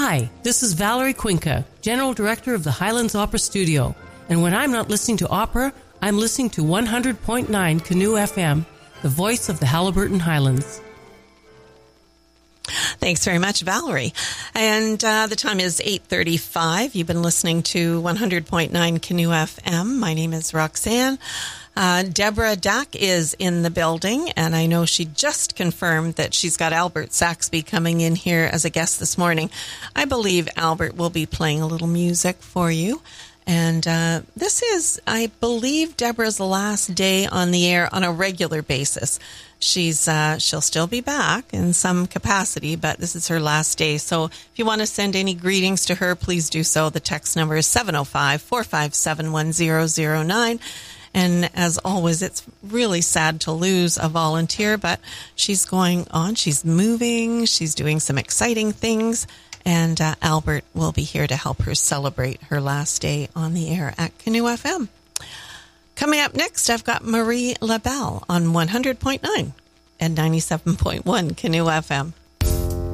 Hi, this is Valerie Cuenca, General Director of the Highlands Opera Studio. And when I'm not listening to opera, I'm listening to 100.9 Canoe FM, the voice of the Haliburton Highlands. Thanks very much, Valerie. And the time is 8:35. You've been listening to 100.9 Canoe FM. My name is Roxanne. Deborah Dack is in the building, and I know she just confirmed that she's got Albert Saxby coming in here as a guest this morning. I believe Albert will be playing a little music for you. And this is, I believe, Deborah's last day on the air on a regular basis. She'll still be back in some capacity, but this is her last day. So if you want to send any greetings to her, please do so. The text number is 705-457-1009. And as always, it's really sad to lose a volunteer, but she's going on. She's moving. She's doing some exciting things. And Albert will be here to help her celebrate her last day on the air at Canoe FM. Coming up next, I've got Marie LaBelle on 100.9 and 97.1 Canoe FM.